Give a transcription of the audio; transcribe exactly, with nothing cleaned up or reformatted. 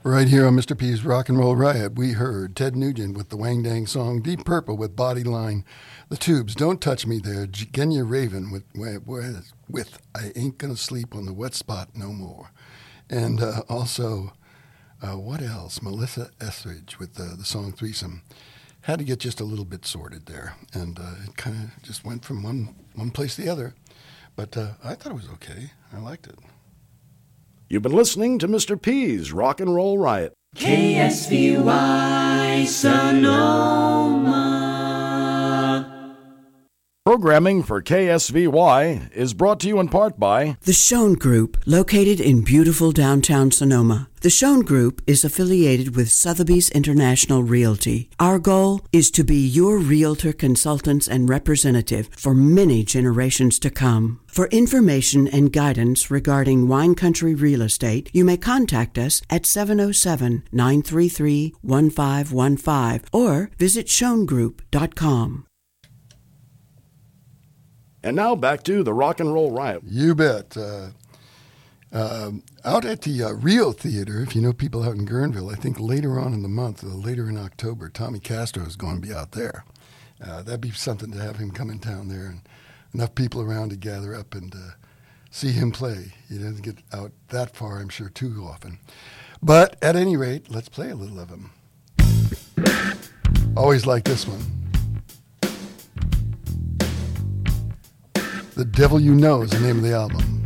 Right here on Mister P's Rock and Roll Riot, we heard Ted Nugent with the Wang Dang song, Deep Purple with Body Line, The Tubes, Don't Touch Me There, Genya Raven with, with, with I Ain't Gonna Sleep on the Wet Spot No More. And uh, also, uh, what else? Melissa Etheridge with the, the song Threesome. Had to get just a little bit sorted there, and uh, it kind of just went from one, one place to the other. But uh, I thought it was okay. I liked it. You've been listening to Mister P's Rock and Roll Riot. K S V Y Sonoma. Programming for K S V Y is brought to you in part by The Schoen Group, located in beautiful downtown Sonoma. The Schoen Group is affiliated with Sotheby's International Realty. Our goal is to be your realtor, consultants, and representative for many generations to come. For information and guidance regarding wine country real estate, you may contact us at seven oh seven, nine three three, one five one five or visit schoen group dot com. And now back to the Rock and Roll Riot. You bet. Uh, uh, out at the uh, Rio Theater, if you know people out in Guerneville, I think later on in the month, uh, later in October, Tommy Castro is going to be out there. Uh, that'd be something to have him come in town there and enough people around to gather up and uh, see him play. He doesn't get out that far, I'm sure, too often. But at any rate, let's play a little of him. Always like this one. The Devil You Know is the name of the album.